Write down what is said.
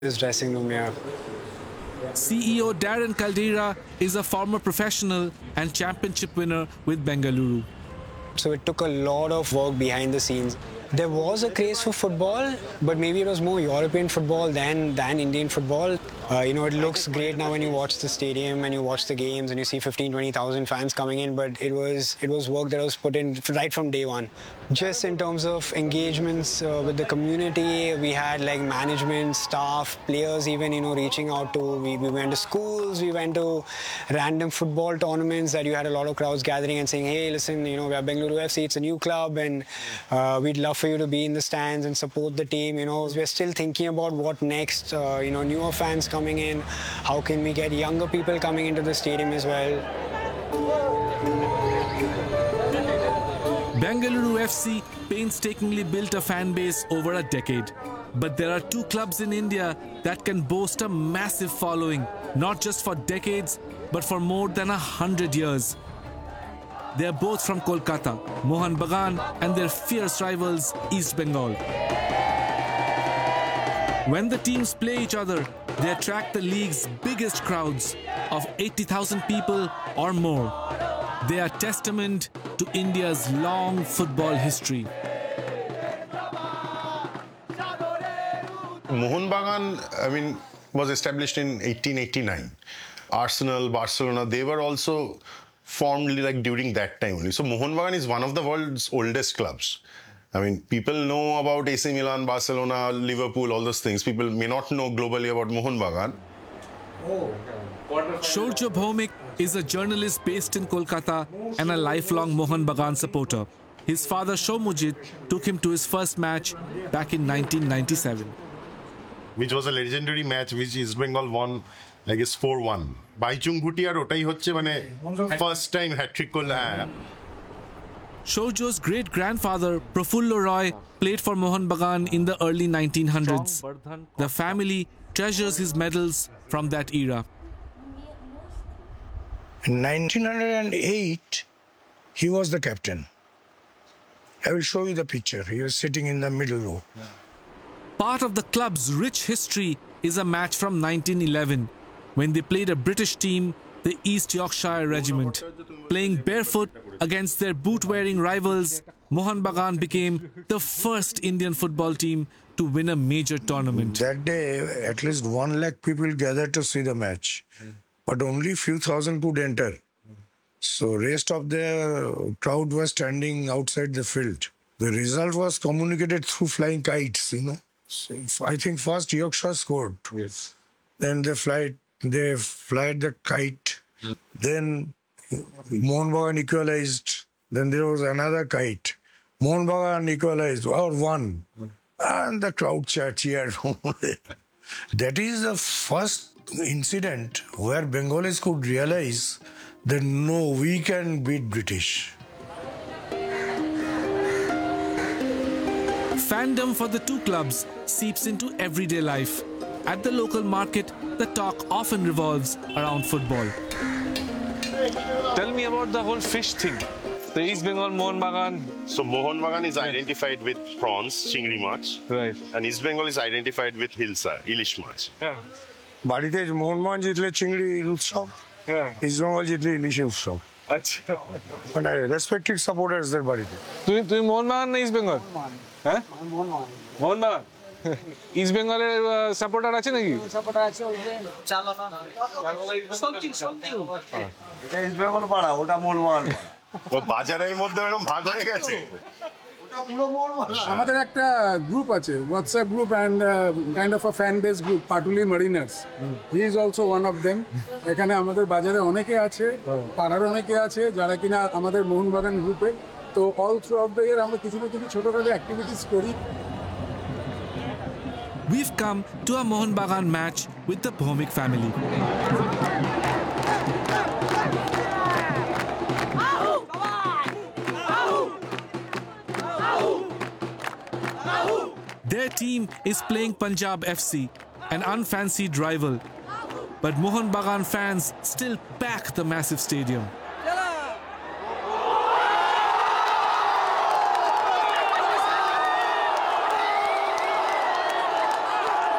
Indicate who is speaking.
Speaker 1: this dressing room here.
Speaker 2: CEO Darren Caldera is a former professional and championship winner with Bengaluru.
Speaker 1: So it took a lot of work behind the scenes. There was a craze for football, but maybe it was more European football than Indian football. It looks great now when you watch the stadium and you watch the games and you see 15, 20,000 fans coming in, but it was work that was put in right from day one. Just in terms of engagements with the community, we had like management, staff, players even, reaching out to, we went to schools, we went to random football tournaments that you had a lot of crowds gathering and saying, hey, listen, we are Bengaluru FC, it's a new club and we'd love for you to be in the stands and support the team. We're still thinking about what next, newer fans coming in, how can we get younger people coming into the stadium as well.
Speaker 2: Bengaluru FC painstakingly built a fan base over a decade. But there are two clubs in India that can boast a massive following, not just for decades, but for more than 100 years. They are both from Kolkata, Mohun Bagan and their fierce rivals East Bengal. When the teams play each other, they attract the league's biggest crowds of 80,000 people or more. They are testament to India's long football history.
Speaker 3: Mohun Bagan, was established in 1889. Arsenal, Barcelona, they were also formed like during that time only. So Mohun Bagan is one of the world's oldest clubs. People know about AC Milan, Barcelona, Liverpool, all those things. People may not know globally about Mohun Bagan.
Speaker 2: Shourya Bhaumik is a journalist based in Kolkata and a lifelong Mohun Bagan supporter. His father Shoumujit took him to his first match back in 1997.
Speaker 3: Which was a legendary match which East Bengal won, I guess 4-1. Baichung Bhutiar otai hocche first time hat-trick korla.
Speaker 2: Shourya's great-grandfather Prafullo Roy played for Mohun Bagan in the early 1900s. The family treasures his medals from that era.
Speaker 4: In 1908, he was the captain. I will show you the picture. He was sitting in the middle row.
Speaker 2: Part of the club's rich history is a match from 1911 when they played a British team, the East Yorkshire Regiment. Playing barefoot against their boot-wearing rivals, Mohun Bagan became the first Indian football team to win a major tournament.
Speaker 4: That day, at least 1 lakh people gathered to see the match, but only few thousand could enter. So rest of the crowd was standing outside the field. The result was communicated through flying kites, So I think first Yorkshire scored.
Speaker 1: Yes.
Speaker 4: Then they fly the kite. Then Mohun Bagan equalized. Then there was another kite. Mohun Bagan equalized or won. And the crowd cheered. That is the first incident where Bengalis could realize that no, we can beat British.
Speaker 2: Fandom for the two clubs seeps into everyday life. At the local market, the talk often revolves around football.
Speaker 5: Tell me about the whole fish thing. The East Bengal Mohun Bagan.
Speaker 3: So Mohun Bagan is identified with prawns, chingri mach.
Speaker 5: Right.
Speaker 3: And East Bengal is identified with hilsa, ilish mach.
Speaker 5: Yeah.
Speaker 4: বাড়িতে মোহনবাগান জিতলে চিংড়ি উৎসব, east Bengal জিতলে ইলিশে উৎসব।
Speaker 5: আচ্ছা,
Speaker 4: মানে respected সাপোর্টার্সদের বাড়িতে।
Speaker 5: তুমি মোহনবাগান না ইস্ট বেঙ্গল? হ্যাঁ, মোহনবাগান। ইস্ট বেঙ্গলের সাপোর্টার আছে নাকি?
Speaker 6: সাপোর্টার আছে, চালানো না সমথিং এটা ইস্ট বেঙ্গল পাড়া, ওটা মোহনবাগান।
Speaker 3: ও বাজারের মধ্যে এরকম ভাগ হয়ে গেছে।
Speaker 7: আমাদের একটা গ্রুপ আছে, WhatsApp group and kind of a fan base group, Patuli মারিনার্স। He is also one of them. এখানে আমাদের বাজারে অনেকে আছে, পাড়ার অনেকে আছে যারা কিনা আমাদের মোহনবাগান গ্রুপে। তো all through out the year আমরা কিছু না কিছু ছোটখাটো অ্যাক্টিভিটিস করি।
Speaker 2: We've come to a Mohun Bagan match with the Bhaumik family. Their team is playing Punjab FC, an unfancied rival. But Mohun Bagan fans still pack the massive stadium.